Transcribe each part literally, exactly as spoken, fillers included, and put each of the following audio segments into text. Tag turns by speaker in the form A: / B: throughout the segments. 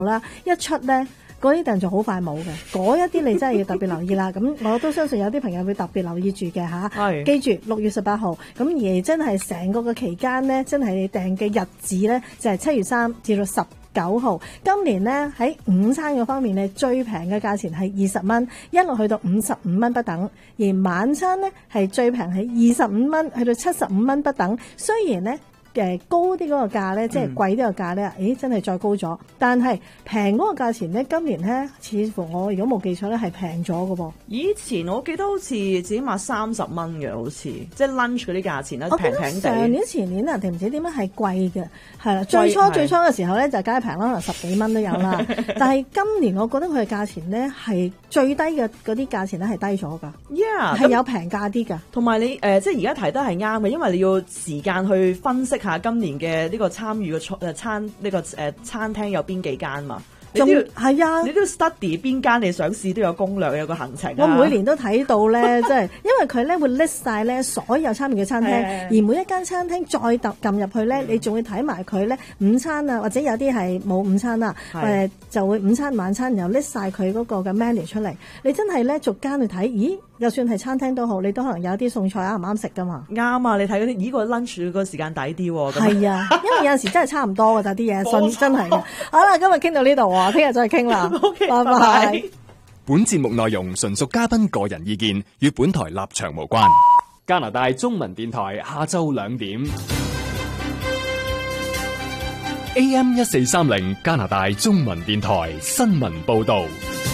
A: 啦，一出咧。嗰啲訂就好快冇嘅，嗰一啲你真係要特別留意啦。咁我都相信有啲朋友會特別留意住嘅嚇。係，記住六月十八號，咁而真係成個嘅期間呢，真係你訂嘅日子呢，就係七月三至到十九號。今年呢，喺午餐嗰方面呢，最平嘅價錢係二十蚊，一路去到五十五蚊不等。而晚餐呢，係最平係二十五蚊，去到七十五蚊不等。雖然呢，嘅高啲嗰個價咧，即係貴啲個價咧，咦，真係再高咗。但係平嗰個價錢咧，今年咧，似乎我如果冇記錯咧，係平咗嘅噃。
B: 以前我記得好似自己買三十蚊嘅，好似即係 lunch 嗰啲價錢啦，平平地。
A: 上年前年啊，定唔知點樣係貴嘅，係啦。最初最初嘅時候咧，就梗係平啦，可能十幾蚊都有啦。但係今年我覺得佢嘅價錢咧係最低嘅嗰啲價錢咧係低咗㗎。
B: Yeah，
A: 係有平價啲㗎。
B: 同埋你誒、呃，即係而家提得係啱嘅，因為你要時間去分析下今年嘅呢個參與嘅誒餐呢、這個誒、呃、餐廳有邊幾間嘛？你都要
A: 係啊，
B: 你都要 study 邊間你想試都有攻略，有個行程、啊。
A: 我每年都睇到咧，即係因為佢咧會 list 晒咧所有參與嘅餐廳，而每一間餐廳再揼撳入去咧，你仲會睇埋佢咧午餐啊，或者有啲係冇午餐啊，誒就會午餐晚餐，然後 list 晒佢嗰個嘅 menu 出嚟。你真係咧逐間去睇，咦？就算係餐廳都好，你都可能有啲餸菜啱唔啱食噶嘛？啱
B: 啊！你睇嗰啲，咦個 lunch 個時間抵啲喎。
A: 係啊，因為有陣時真係差唔多㗎咋啲嘢，信真係嘅。好啦，今日傾到呢度喎，聽日再傾啦。
B: OK，
A: 拜拜。
C: 本節目內容純屬嘉賓個人意見，與本台立場無關。加拿大中文電台下晝兩點 A M 一四三零加拿大中文電台新聞報導。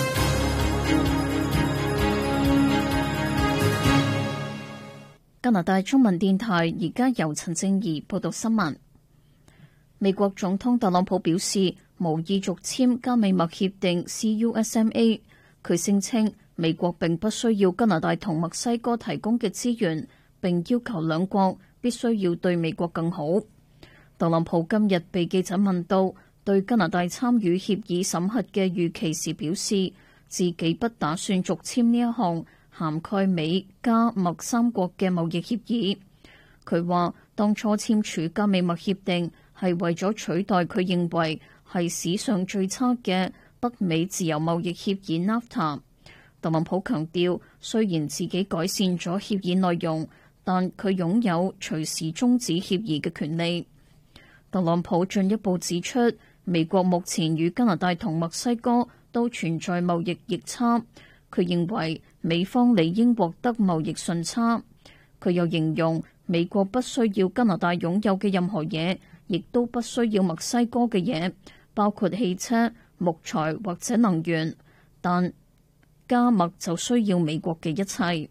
D: 加拿大中文電台而家由陳正儀報道新聞。美國總統特朗普表示無意續簽加美墨協定 C U S M A。佢聲稱美國並不需要加拿大同墨西哥提供嘅資源，並要求兩國必須要對美國更好。特朗普今日被記者問到對加拿大參與協議審核嘅預期時，表示自己不打算續簽呢一項涵蓋美加墨三國嘅貿易協議。佢話當初簽署加美墨協定係為咗取代佢認為係史上最差嘅北美自由貿易協議 NAFTA。特朗普強調，雖然自己改善咗協議內容，但佢擁有隨時終止協議嘅權利。特朗普進一步指出，美國目前與加拿大同墨西哥都存在貿易逆差。佢認為美方理應獲得貿易順差。佢又形容美國不需要加拿大擁有嘅任何嘢，亦都不需要墨西哥嘅嘢，包括汽車、木材或者能源，但加墨就需要美國嘅一切。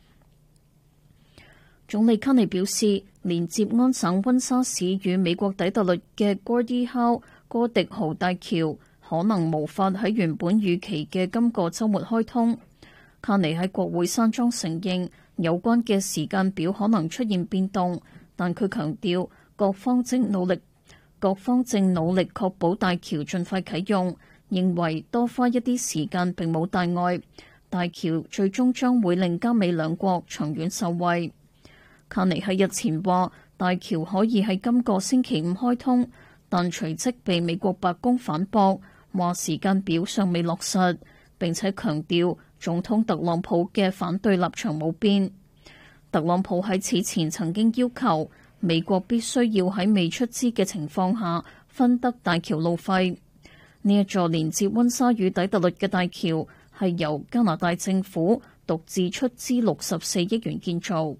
D: 總理卡尼表示，連接安省溫莎市與美國底特律嘅 Gordie Howe 哥迪豪大橋可能無法喺原本預期嘅今個週末開通。卡尼喺國會山莊承認有關嘅時間表可能出現變動，但佢強調各方正努力，各方正努力確保大橋盡快啟用，認為多花一啲時間並冇大礙，大橋最終將會令加美兩國長遠受惠。卡尼喺日前話大橋可以喺今個星期五開通，但隨即被美國白宮反駁，話時間表尚未落實，並且強調總統特朗普嘅反對立場冇變。特朗普喺此前曾經要求美國必須要喺未出資嘅情況下分得大橋路費。呢一座連接溫莎與底特律嘅大橋係由加拿大政府獨自出資六十四億元建造。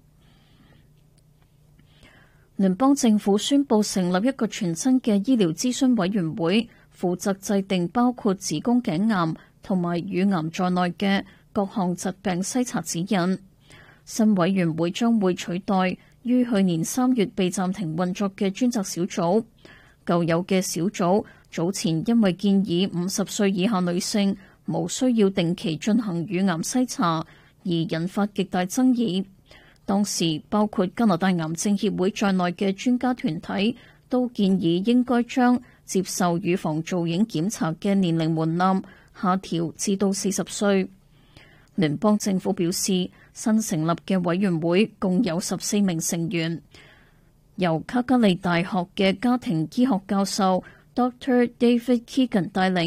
D: 聯邦政府宣布成立一個全新嘅醫療諮詢委員會，負責制定包括子宮頸癌同埋乳癌在內嘅各項疾病篩查指引。新委員會將會取代於去年三月被暫停運作嘅專責小組。舊有嘅小組早前因為建議五十歲以下女性無需要定期進行乳癌篩查而引發極大爭議。當時包括加拿大癌症協會在內嘅專家團體都建議應該將接受乳房造影檢查嘅年齡門檻下調至到四十歲。聯邦政府表示，新成立嘅委員會共有十四名成員，由卡加利大學嘅家庭醫學教授 Doctor David Keegan 帶領。